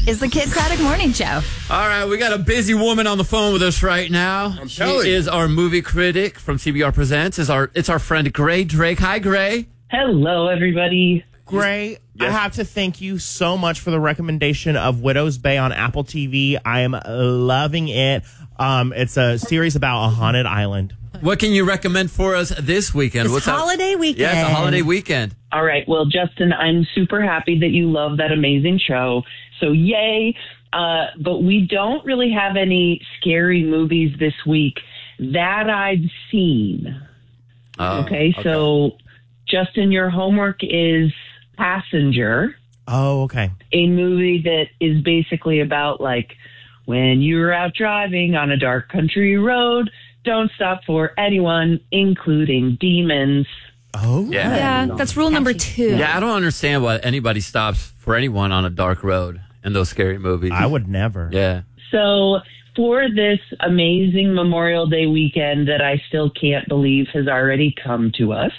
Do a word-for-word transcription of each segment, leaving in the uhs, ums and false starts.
is the Kid Craddock Morning Show. All right, we got a busy woman on the phone with us right now. I'm she telling you. is our movie critic from C B R Presents. Is our It's our friend Gray Drake. Hi, Gray. Hello, everybody. Gray, I Yes. have to thank you so much for the recommendation of Widow's Bay on Apple T V. I am loving it. Um, it's a series about a haunted island. What can you recommend for us this weekend? It's What's up? holiday weekend. Yeah, it's a holiday weekend. All right. Well, Justin, I'm super happy that you love that amazing show. So yay. Uh, but we don't really have any scary movies this week that I've seen. Oh, Okay. So, Justin, your homework is Passenger, Oh, okay. a movie that is basically about like when you're out driving on a dark country road, don't stop for anyone, including demons. Oh, Yeah. Yeah, that's rule number two. Yeah, I don't understand why anybody stops for anyone on a dark road in those scary movies. I would never. Yeah. So for this amazing Memorial Day weekend that I still can't believe has already come to us,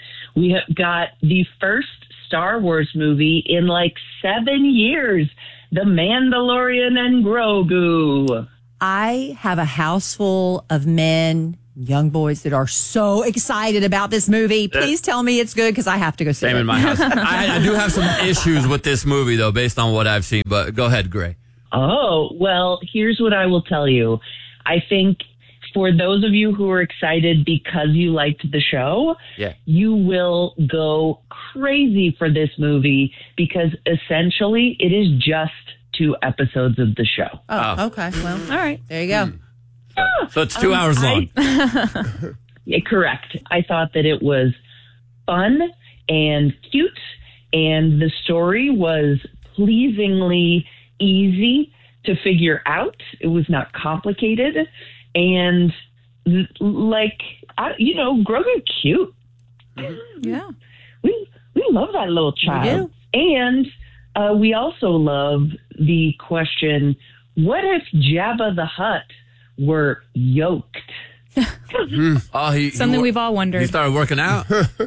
we have got the first Star Wars movie in like seven years, The Mandalorian and Grogu. I have a house full of men, young boys that are so excited about this movie. Please tell me it's good because I have to go see Same it. in my house. I, I do have some issues with this movie, though, based on what I've seen. But go ahead, Gray. Oh, well, here's what I will tell you. I think for those of you who are excited because you liked the show, Yeah. you will go crazy for this movie because essentially it is just two episodes of the show. Oh, Oh. okay. Well, all right. There you go. So it's two hours long. I- Yeah, correct. I thought that it was fun and cute, and the story was pleasingly easy to figure out. It was not complicated, and like I, you know, Grogu cute. Yeah. We we love that little child, and uh, we also love the question: what if Jabba the Hutt were yoked? Oh, he, Something he, we've all wondered. He started working out.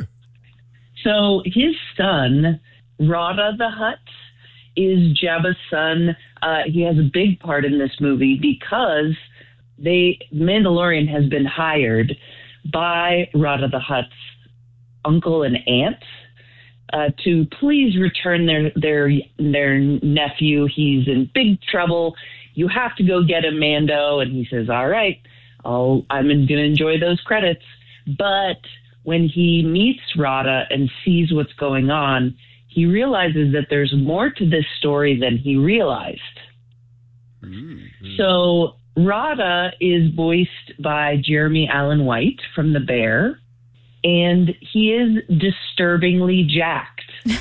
So his son, Rada the Hutt, is Jabba's son. Uh, he has a big part in this movie because they Mandalorian has been hired by Rada the Hutt's uncle and aunt uh, to please return their their their nephew. He's in big trouble. You have to go get him, Mando. And he says, "All right, I'll, I'm going to enjoy those credits." But when he meets Rada and sees what's going on, he realizes that there's more to this story than he realized. Mm-hmm. So Rada is voiced by Jeremy Allen White from The Bear, and he is disturbingly jacked.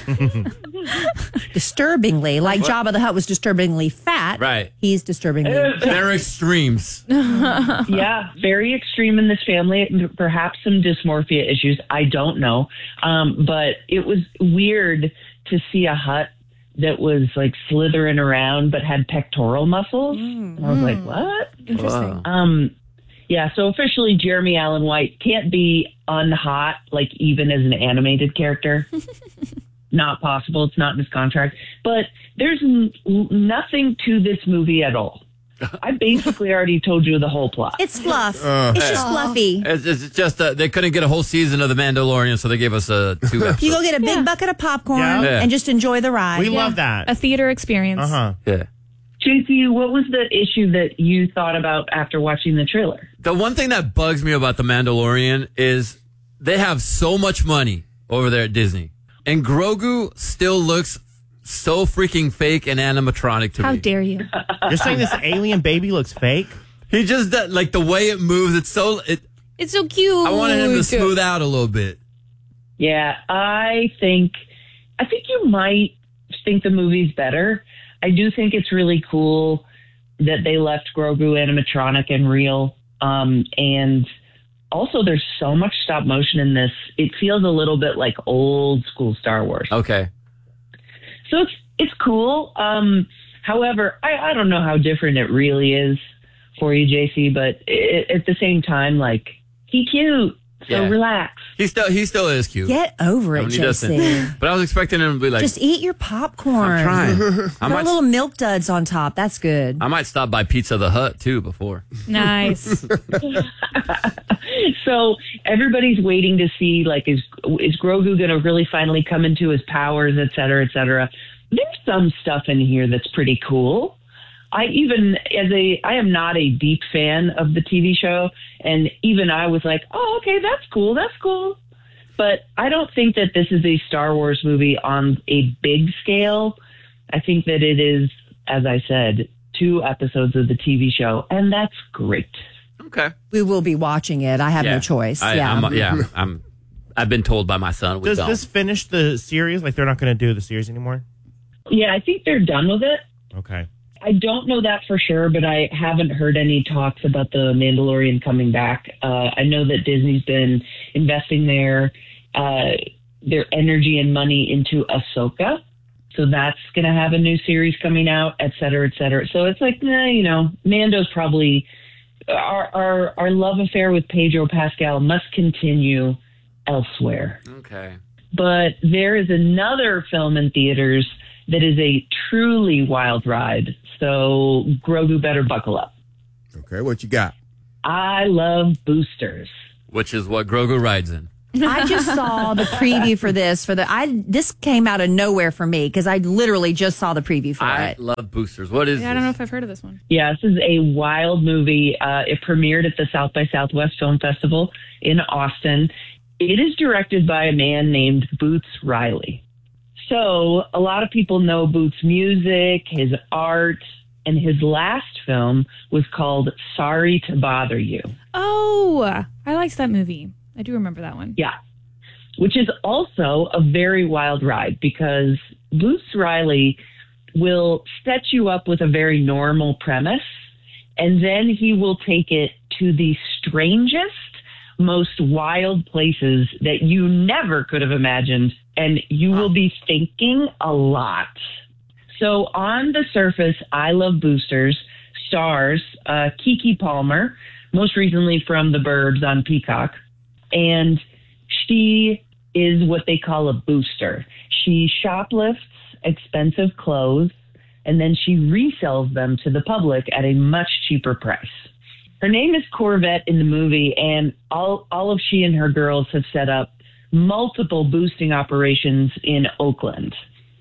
Disturbingly, like Jabba the Hutt was disturbingly fat. Right. He's disturbingly. They're extremes. Yeah, very extreme in this family. Perhaps some dysmorphia issues. I don't know. Um, but it was weird to see a Hutt that was like slithering around but had pectoral muscles. And I was like, what? Wow. Um, yeah, so officially Jeremy Allen White can't be unhot, like even as an animated character. Not possible. It's not in his contract. But there's n- nothing to this movie at all. I basically already told you the whole plot. It's fluff. It's just fluffy. It's, it's just uh, they couldn't get a whole season of The Mandalorian, so they gave us uh, two episodes. You go get a big bucket of popcorn Yeah. Yeah. and just enjoy the ride. We Yeah. love that. A theater experience. Uh huh. Yeah. J C, what was the issue that you thought about after watching the trailer? The one thing that bugs me about The Mandalorian is they have so much money over there at Disney, and Grogu still looks so freaking fake and animatronic to How me. dare you? You're saying this alien baby looks fake? He just does- like the way it moves. It's so. It, It's so cute. I wanted him to smooth out a little bit. Yeah, I think I think you might think the movie's better. I do think it's really cool that they left Grogu animatronic and real. Um, and also, there's so much stop motion in this. It feels a little bit like old school Star Wars. Okay. So it's it's cool. Um, however, I, I don't know how different it really is for you, J C. But it, at the same time, like he cute. So Yeah. relax. He still he still is cute. Get over I it, mean, he J doesn't. C. But I was expecting him to be like, Just eat your popcorn. I'm trying. I Put a might, little milk duds on top. That's good. I might stop by Pizza the Hut too before. Nice. So everybody's waiting to see, like, is is Grogu going to really finally come into his powers, et cetera, et cetera. There's some stuff in here that's pretty cool. I even, as a, I am not a deep fan of the T V show, and even I was like, oh, okay, that's cool, that's cool. But I don't think that this is a Star Wars movie on a big scale. I think that it is, as I said, two episodes of the T V show, and that's great. Okay. We will be watching it. I have Yeah. no choice. I, yeah. I'm, yeah. I'm. I've been told by my son. We Does don't. this finish the series? Like they're not going to do the series anymore? Yeah, I think they're done with it. Okay. I don't know that for sure, but I haven't heard any talks about the Mandalorian coming back. Uh, I know that Disney's been investing their uh, their energy and money into Ahsoka, so that's going to have a new series coming out, et cetera, et cetera. So it's like, nah, you know, Mando's probably our our our love affair with Pedro Pascal must continue elsewhere. Okay. But there is another film in theaters that is a truly wild ride. So Grogu better buckle up. Okay, what you got? I love boosters. Which is what Grogu rides in. I just saw the preview for this. For the I this came out of nowhere for me because I literally just saw the preview for I it. love boosters. What is Yeah, I don't know if I've heard of this one. Yeah, this is a wild movie. Uh, it premiered at the South by Southwest Film Festival in Austin. It is directed by a man named Boots Riley. So a lot of people know Boots' music, his art, and his last film was called Sorry to Bother You. Oh, I liked that movie. I do remember that one. Yeah, which is also a very wild ride because Boots Riley will set you up with a very normal premise, and then he will take it to the strangest, most wild places that you never could have imagined, and you will be thinking a lot. So on the surface, I Love Boosters stars uh, Keke Palmer, most recently from The Burbs on Peacock, and she is what they call a booster. She shoplifts expensive clothes, and then she resells them to the public at a much cheaper price. Her name is Corvette in the movie, and all, all of she and her girls have set up multiple boosting operations in Oakland.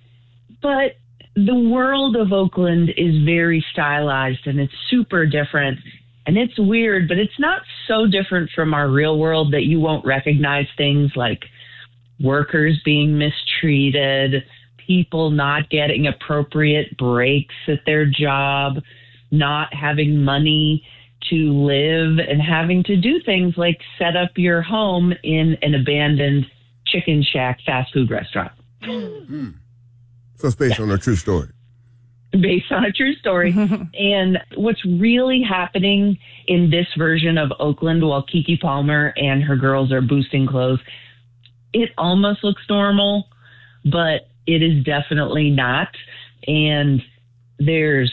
But the world of Oakland is very stylized, and it's super different. And it's weird, but it's not so different from our real world that you won't recognize things like workers being mistreated, people not getting appropriate breaks at their job, not having money to live, and having to do things like set up your home in an abandoned chicken shack fast food restaurant. Mm. So it's based on a true story. Based on a true story. And what's really happening in this version of Oakland while Keke Palmer and her girls are boosting clothes, it almost looks normal, but it is definitely not. And there's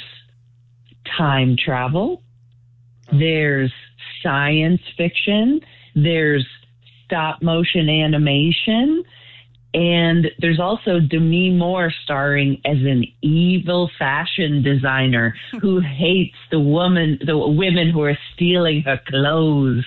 time travel. There's science fiction. There's stop motion animation. And there's also Demi Moore starring as an evil fashion designer who hates the woman, the women who are stealing her clothes.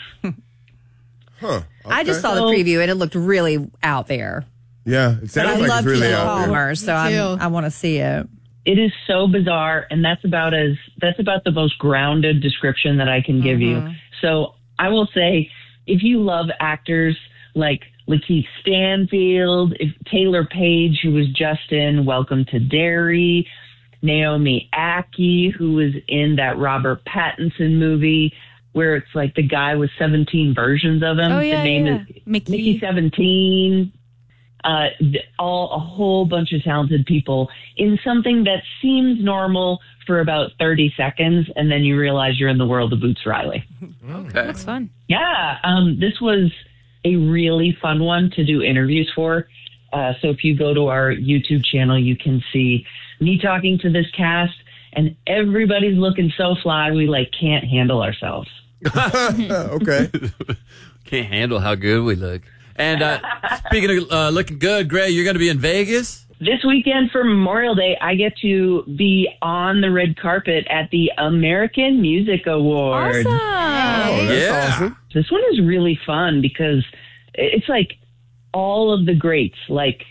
Huh. I just okay. saw the So- preview and it looked really out there. Yeah, it But sounds I like love it's really Keke out there. Palmer, so Me too. I'm, I want to see it. It is so bizarre, and that's about as that's about the most grounded description that I can give you. So I will say, if you love actors like Lakeith Stanfield, if Taylor Page, who was just in Welcome to Derry, Naomi Ackie, who was in that Robert Pattinson movie where it's like the guy with seventeen versions of him. Oh, yeah, the name yeah. is Mickey. Mickey seventeen. Uh, th- all a whole bunch of talented people in something that seems normal for about thirty seconds, and then you realize you're in the world of Boots Riley. Okay. Looks fun. Yeah, um, this was a really fun one to do interviews for. Uh, so if you go to our YouTube channel, you can see me talking to this cast, and everybody's looking so fly we like can't handle ourselves. Okay. Can't handle how good we look. And uh, speaking of uh, looking good, Gray, you're going to be in Vegas? This weekend for Memorial Day, I get to be on the red carpet at the American Music Awards. Awesome. Oh, that's Yeah. awesome. This one is really fun because it's like all of the greats, like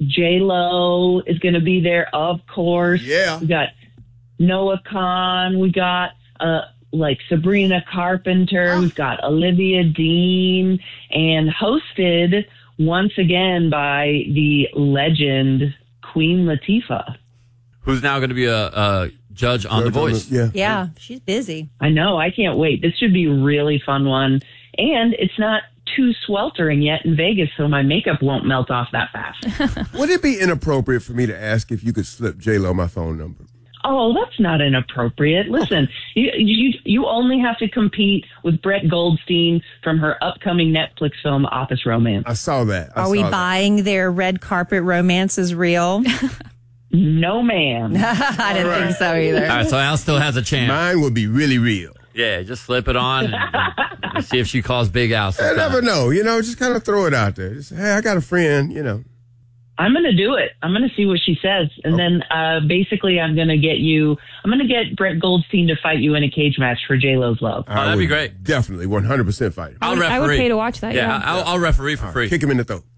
J-Lo is going to be there, of course. Yeah. We got Noah Khan. We got uh, like Sabrina Carpenter. Oh. We've got Olivia Dean, and hosted once again by the legend Queen Latifah. Who's now going to be a, a judge on The Voice. Yeah. Yeah, she's busy. I know. I can't wait. This should be a really fun one. And it's not too sweltering yet in Vegas, so my makeup won't melt off that fast. Would it be inappropriate for me to ask if you could slip J-Lo my phone number? Oh, that's not inappropriate. Listen, you, you you only have to compete with Brett Goldstein from her upcoming Netflix film Office Romance. I saw that. I Are we saw that. buying their red carpet romances real? No, ma'am. I didn't think so either. All right, so Al still has a chance. Mine would be really real. Yeah, just slip it on and, and see if she calls Big Al I sometime. never know. You know, just kind of throw it out there. Just, hey, I got a friend, you know. I'm going to do it. I'm going to see what she says. And then uh, basically I'm going to get you, I'm going to get Brett Goldstein to fight you in a cage match for J-Lo's love. Oh, that'd I be would great. Definitely, one hundred percent fight him. I'll I would- referee. I would pay to watch that, yeah. I'll, I'll referee for free. Kick him in the throat.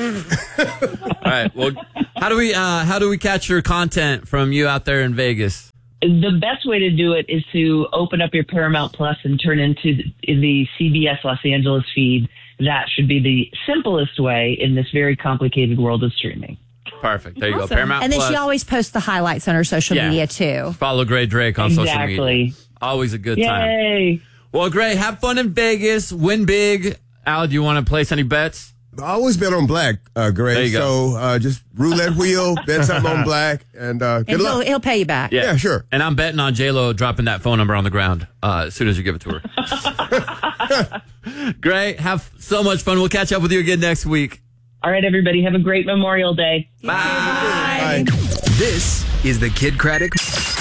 All right. Well, how do we uh, how do we catch your content from you out there in Vegas? The best way to do it is to open up your Paramount Plus and turn into the C B S Los Angeles feed. That should be the simplest way in this very complicated world of streaming. Perfect. There you go. Awesome. Paramount And then Plus. she always posts the highlights on her social Yeah. media too. Follow Gray Drake on social media. Exactly. Always a good time. Yay. Well, Gray, have fun in Vegas. Win big. Al, do you want to place any bets? I always bet on black, uh, Gray. There you go. So uh, just roulette wheel, bet something on black, and uh, good And he'll, luck. he'll pay you back. Yeah, sure. And I'm betting on J-Lo dropping that phone number on the ground uh, as soon as you give it to her. Gray, have so much fun. We'll catch up with you again next week. All right, everybody. Have a great Memorial Day. Bye. Bye. This is the Kid Craddock